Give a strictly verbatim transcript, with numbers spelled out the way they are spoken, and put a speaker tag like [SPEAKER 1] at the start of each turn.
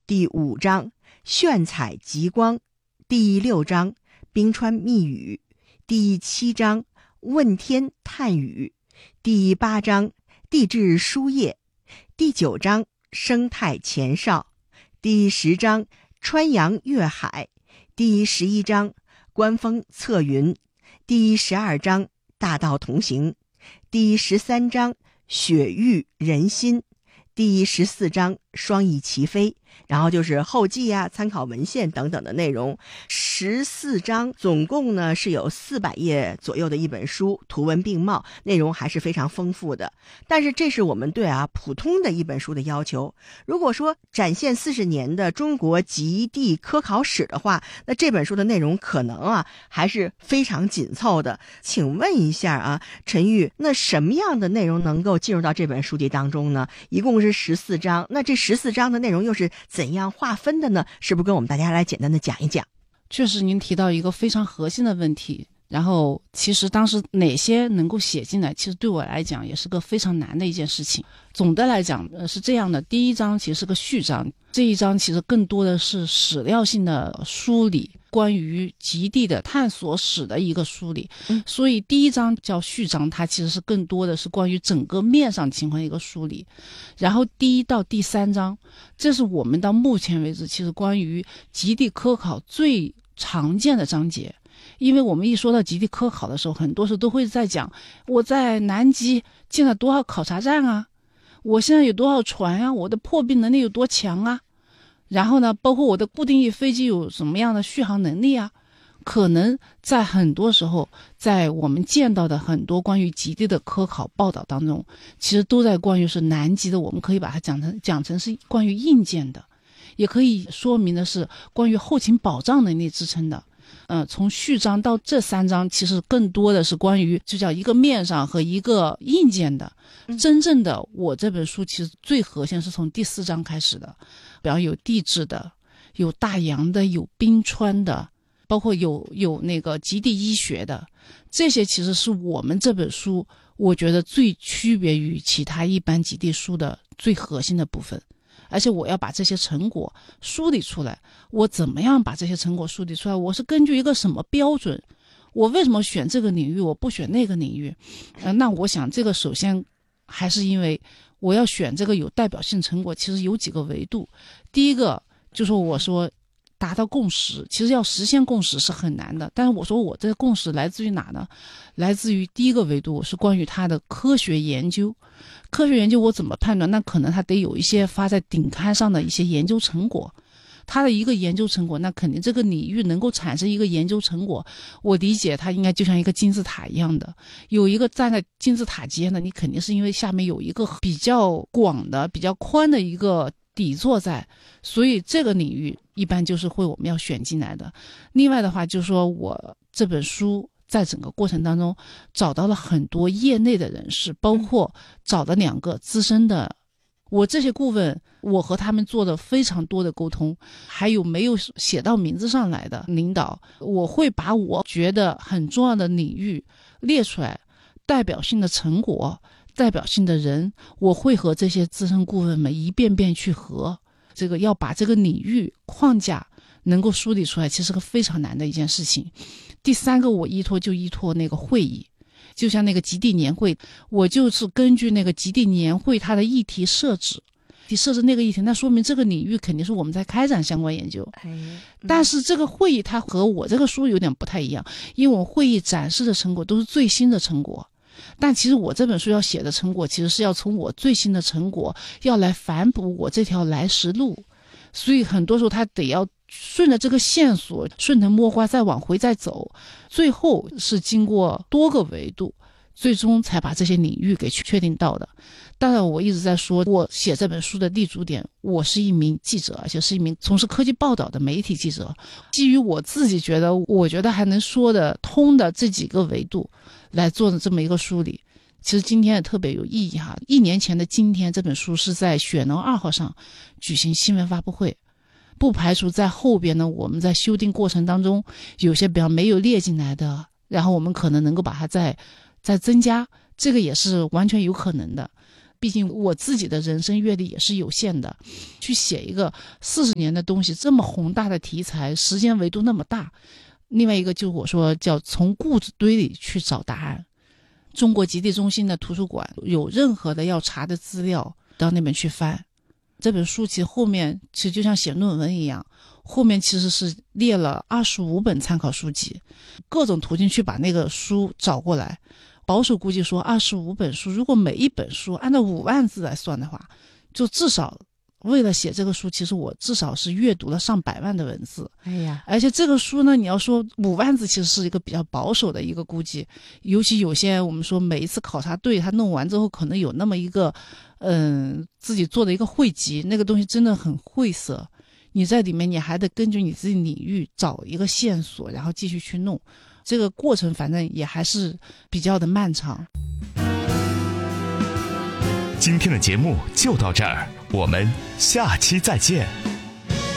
[SPEAKER 1] 第五章炫彩极光，第六章冰川密语，第七章问天探雨，第八章地质书页，第九章生态前哨，第十章穿洋越海，第十一章观风测云，第十二章大道同行，第十三章雪域人心，第十四章双翼齐飞，然后就是后记啊、参考文献等等的内容。十四章总共呢是有四百页左右的一本书，图文并茂，内容还是非常丰富的。但是这是我们对啊普通的一本书的要求。如果说展现四十年的中国极地科考史的话，那这本书的内容可能啊还是非常紧凑的。请问一下啊，陈玉，那什么样的内容能够进入到这本书籍当中呢？一共是十四章，那这十四章的内容又是怎样划分的呢？是不是跟我们大家来简单的讲一讲？
[SPEAKER 2] 确实您提到一个非常核心的问题，然后其实当时哪些能够写进来，其实对我来讲也是个非常难的一件事情。总的来讲、呃、是这样的，第一章其实是个序章，这一章其实更多的是史料性的梳理，关于极地的探索史的一个梳理、嗯、所以第一章叫序章，它其实是更多的是关于整个面上情况一个梳理。然后第一到第三章，这是我们到目前为止其实关于极地科考最常见的章节。因为我们一说到极地科考的时候，很多时候都会在讲我在南极建了多少考察站啊，我现在有多少船啊，我的破壁能力有多强啊，然后呢包括我的固定翼飞机有什么样的续航能力啊。可能在很多时候在我们见到的很多关于极地的科考报道当中，其实都在关于是南极的，我们可以把它讲成讲成是关于硬件的，也可以说明的是关于后勤保障能力支撑的。呃，从序章到这三章其实更多的是关于就叫一个面上和一个硬件的。真正的我这本书其实最核心是从第四章开始的，比方有地质的，有大洋的，有冰川的，包括有有那个极地医学的，这些其实是我们这本书我觉得最区别于其他一般极地书的最核心的部分。而且我要把这些成果梳理出来，我怎么样把这些成果梳理出来，我是根据一个什么标准，我为什么选这个领域我不选那个领域、呃、那我想这个首先还是因为我要选这个有代表性成果，其实有几个维度。第一个就是我说达到共识，其实要实现共识是很难的，但是我说我这个共识来自于哪呢？来自于第一个维度是关于它的科学研究。科学研究我怎么判断？那可能它得有一些发在顶刊上的一些研究成果，它的一个研究成果，那肯定这个领域能够产生一个研究成果，我理解它应该就像一个金字塔一样的，有一个站在金字塔尖的，你肯定是因为下面有一个比较广的比较宽的一个底座在，所以这个领域一般就是会我们要选进来的。另外的话就是说我这本书在整个过程当中找到了很多业内的人士，包括找了两个资深的，我这些顾问我和他们做了非常多的沟通，还有没有写到名字上来的领导，我会把我觉得很重要的领域列出来，代表性的成果，代表性的人，我会和这些资深顾问们一遍遍去核，这个要把这个领域框架能够梳理出来，其实是个非常难的一件事情。第三个我依托就依托那个会议，就像那个极地年会，我就是根据那个极地年会它的议题设置你设置那个议题，那说明这个领域肯定是我们在开展相关研究、嗯、但是这个会议它和我这个书有点不太一样，因为我会议展示的成果都是最新的成果，但其实我这本书要写的成果其实是要从我最新的成果要来反哺我这条来时路，所以很多时候它得要顺着这个线索顺藤摸瓜再往回再走，最后是经过多个维度最终才把这些领域给确定到的。当然我一直在说我写这本书的立足点，我是一名记者，而且是一名从事科技报道的媒体记者，基于我自己觉得我觉得还能说得通的这几个维度来做的这么一个梳理。其实今天也特别有意义哈，一年前的今天这本书是在雪能二号上举行新闻发布会，不排除在后边呢我们在修订过程当中有些比较没有列进来的，然后我们可能能够把它再再增加，这个也是完全有可能的。 毕竟我自己的人生阅历也是有限的，去写一个四十年的东西，这么宏大的题材，时间维度那么大。另外一个就是我说叫从故纸堆里去找答案。中国极地中心的图书馆有任何的要查的资料，到那边去翻。这本书其实后面其实就像写论文一样，后面其实是列了二十五本参考书籍，各种途径去把那个书找过来。保守估计说二十五本书，如果每一本书按照五万字来算的话，就至少为了写这个书，其实我至少是阅读了上百万的文字。
[SPEAKER 1] 哎呀，
[SPEAKER 2] 而且这个书呢，你要说五万字其实是一个比较保守的一个估计，尤其有些我们说每一次考察队他弄完之后可能有那么一个嗯自己做的一个汇集，那个东西真的很晦涩，你在里面你还得根据你自己领域找一个线索，然后继续去弄，这个过程反正也还是比较的漫长。
[SPEAKER 3] 今天的节目就到这儿，我们下期再见。